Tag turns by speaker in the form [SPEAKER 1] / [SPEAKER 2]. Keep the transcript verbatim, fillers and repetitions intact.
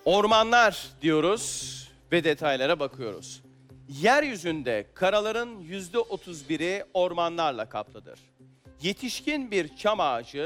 [SPEAKER 1] Ormanlar diyoruz ve detaylara bakıyoruz. Yeryüzünde karaların yüzde otuz biri ormanlarla kaplıdır. Yetişkin bir çam ağacı